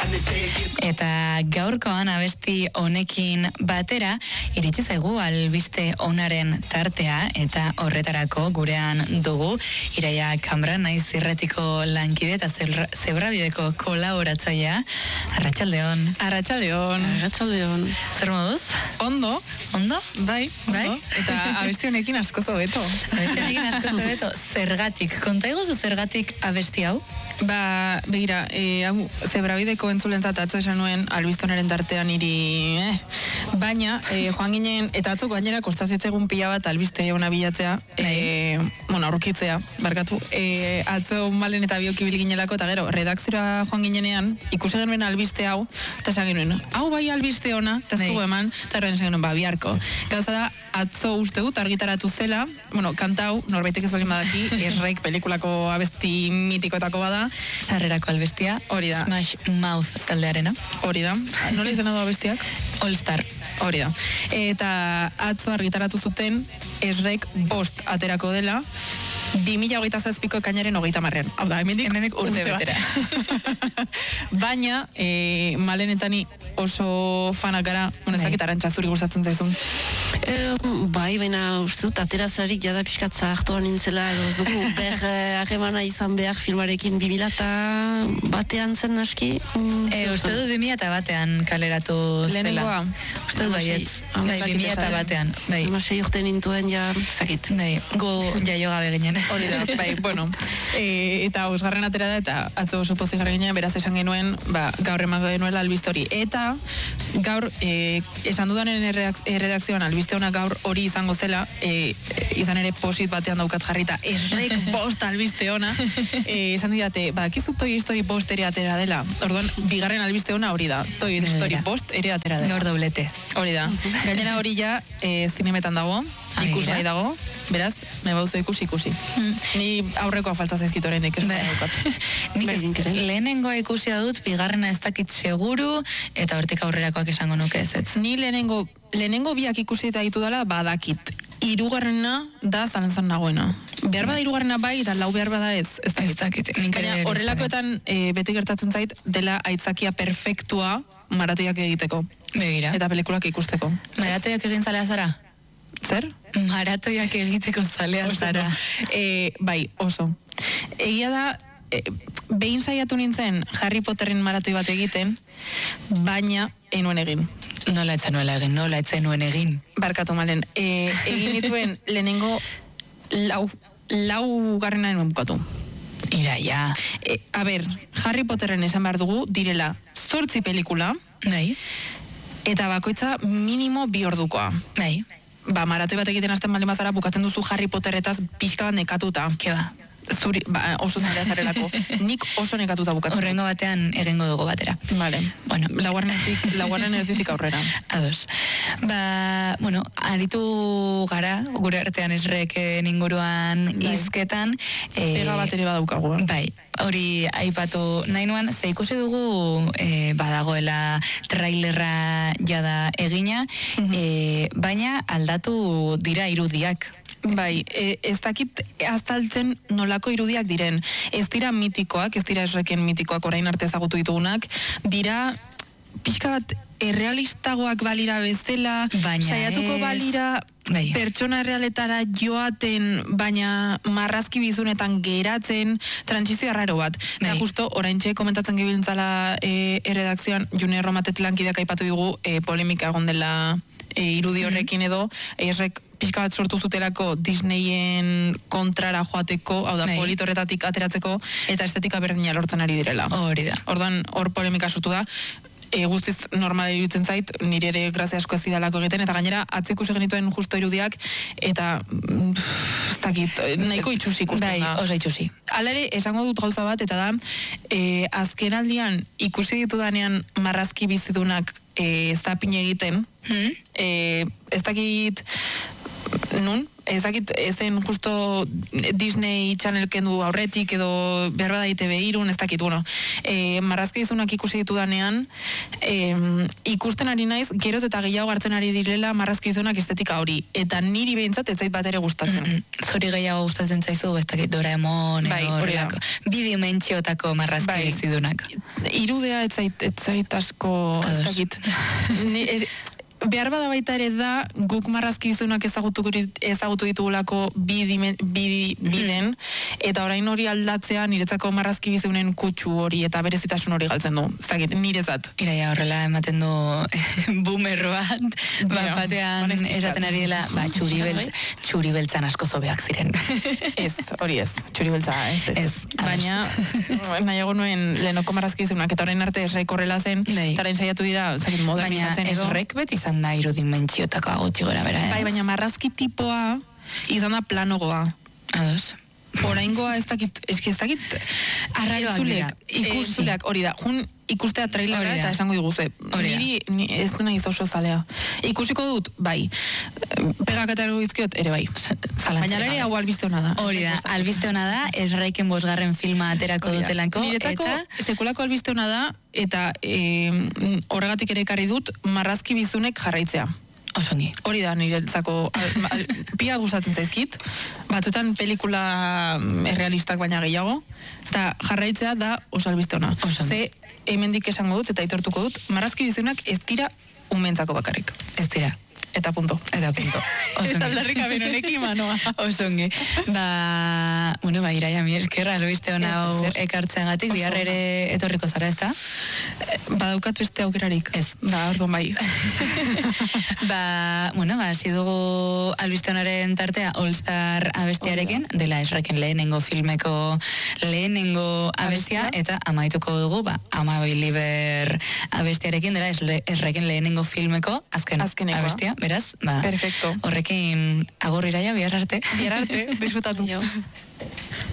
Eta gaurkoan abesti honekin batera iritsi zaigu albiste onaren tartea eta horretarako gurean dugu Iraia Kambra, naiz irratiko lankide eta Zebrabideko kolaboratzailea. Arratsaldeon. Arratsaldeon. Zer moduz? Ondo? Bai. Eta abesti honekin askoz hobeto. Zergatik? Konta iguzu zergatik abesti hau? Begira, Zebrabideko entzulentzat atzo esan nuen albistonaren tartean niri, baina, joan ginen, eta atzoko gainera kostazitzegun pila bat albiste ona bilatzea, aurkitzea, barkatu, atzo Malen eta Biok ibil ginelako, eta gero, redakzioa joan ginenean, ikusi genuen albiste hau, eta esan genuen, hau bai albiste ona, eta ez dugu eman, eta esan genuen, biharko. Gauza da, atzo uste dut argitaratu zela, kanta hau, norbaitek ez baldin badaki, Errek pelikulako abesti mitikoetako bada. Sarrerako albestia, hori da. Smash Mouth taldearena. Hori da. Nola izena du abestiak? All Star. Hori da. Eta atzo argitaratu zuten Errek 5 aterako dela 2027ko ekainaren 30. Hau da, hemendik urte betera. Baina, Malenetani oso fanak gara, ezakit Arantxa zuri gustatzen zaizun. Bai, baina uste dut, aterazarik jada pixkatza hartuan nintzela, ez dugu, harremana izan behar filmarekin 2001 zen naski. Uste dut 2001 kaleratu zela. Lehenengoa? Uste dut baiet. 2001. Hamasei urte nintuen, zakit. Gu jaio gabe ginen. Hori da, eta osgarren atera da, eta atzo oso pozik gara ginen, beraz esan genuen, gaur emango denuela albiste hori. Eta gaur, esan dudanen erredakzioan albiste honak gaur hori izango zela, izan ere posit batean daukat jarrita, Errek 5 albiste ona, esan didate, badakizut Toy Story 5 ere atera dela. Orduan, bigarren albiste ona hori da, Toy Story 5 ere atera dela. Gaur doblete. Hori da. Gainera hori ja, zinemetan dago, ikusgai dago, beraz, me bauzu ikusi. Ni aurrekoa falta zaizkit oraindik ez daukat. Lehenengoa ikusia dut, bigarrena ez dakit seguru, eta hortik aurrerakoak esango nuke ez. Ni lehenengo biak ikusi eta ditu dela badakit. Hirugarrena da zalantzan nagoena. Behar bada hirugarrena bai, eta lau behar bada ez dakit. Baina horrelakoetan beti gertatzen zait dela aitzakia perfektua maratoiak egiteko. Begira. Eta pelikulak ikusteko. Maratoiak egin zalea zara? Zer? Maratoiak egiteko zalea zara. Bai, oso. Egia da, behin saiatu nintzen Harry Potterren maratoi bat egiten, baina enuen egin. Nola etzen nuen egin? Barkatu Malen. Egin dituen lehenengo lau garrena enuen bukatu. Iraia. Harry Potterren esan behar dugu, direla 8 pelikula, eta bakoitza minimo 2 ordukoa. Maratoi bat egiten hasten baldin bazara, bukatzen duzu Harry Potterretaz pixka bat nekatuta. Keba. Zuri, oso zalea zarelako. Nik oso nekatuta bukatzen. Horrengo batean egingo dugu batera. Vale. Laugarren erditik aurrera. Ados. Aritu gara, gure artean Erreken inguruan hizketan. Pega bat ere badaukagu. Bai. Hori aipatu nahi nuan, ze ikusi dugu badagoela trailerra jada egina, baina aldatu dira irudiak. Bai, ez dakit azaltzen nolako irudiak diren. Ez dira mitikoak, ez dira Erreken mitikoak orain arte ezagutu ditugunak, dira pixka bat errealistagoak balira bezala, saiatuko balira pertsona errealetara joaten, baina marrazki bizunetan geratzen, trantsizio raro bat. Eta justo, oraintxe komentatzen gibiltzala erredakzioan, Junior Romatet lankideak aipatu dugu polemika egon dela irudi horrekin edo, Errek pixka bat sortu zutelako Disneyen kontrara joateko, hau da, politoretatik ateratzeko, eta estetika berdina lortzen ari direla. Hori da. Orduan, hor polemika sortu da, guztiz normala iruditzen zait, nire ere grazia asko ez didalako egiten, eta gainera atzeko genituen justo irudiak, eta ez dakit, nahiko itxusi ikusten da. Bai, oso itxusi. Hala ere, esango dut gauza bat, eta da, azken aldian ikusi ditudanean marrazki bizidunak zapin egiten, ez dakit nun, ezakit ezen justo Disney Channel kendu aurretik edo behar bada ITV3, ez dakit, bueno, marrazkigizunak ikusi ditudanean, ikusten ari naiz, geroz eta gehiago hartzen ari direla marrazkigizunak estetika hori, eta niri behintzat ez zait bat ere gustatzen. Zori gehiago gustatzen zaizu, ez dakit Doraemon, horrelako, bidimentsiotako marrazkigizunak. Irudea ez zait asko, ez dakit. Behar bada baita ere da, guk marrazkigizunak ezagutu ditugulako biden, eta orain hori aldatzea niretzako marrazkigizunen kutsu hori eta berezitasun hori galtzen du. Zagit, niretzat. Iraia horrela ematen du boomer bat, batean esaten ari dela, txuri beltzan asko zobeak ziren. Ez, hori ez, txuri beltza, ez. Baina, nahiago nuen lehenoko marrazkigizunak, eta orain arte esraik horrela zen, eta orain saiatu dira, zagit, modernizatzen edo. Baina esrek beti da irudimentsiotako agotxi gora bera, Bai, baina marrazki tipoa izan da planogoa. Ados. Oraingoa ez dakit arraroak dira. Ikusileak, hori da. Jun ikustea trailera eta esango diguzue. Niri ez nahi oso zalea. Ikusiko dut, bai. Pegakataro izkiot, ere bai. Baina ere hau albiste hona da. Hori da, albiste hona da, Esraiken 5. filma aterako dutelako. Niretako sekulako albiste hona da, eta horregatik ere ekarri dut marrazki bizunek jarraitzea. Osongi. Hori da niretzako pia gustatzen zaizkit, batzutan pelikula errealistak baina gehiago, eta jarraitzea da oso albiste ona. Ze hemendik esango dut eta aitortuko dut, marrazki bizunak ez dira umentzako bakarrik. Ez dira. Eta punto. Eta larrika benonekin manoa. Osongi. Iraia, mi eskerra, albiste hona hau ekartzeagatik, bihar ere etorriko zara, ez da? Badaukat beste aukerarik. Ez. Orduan bai. Hasi dugu albiste honaren tartea All Star abestiarekin, dela Esraiken lehenengo filmeko lehenengo abestia, eta amaituko dugu, Ama Believer abestiarekin, dela Esraiken lehenengo filmeko azkeneko abestia. Beraz, perfecto. Horrekin agur Iraia, bihar arte. Bihar arte, disfrutatu.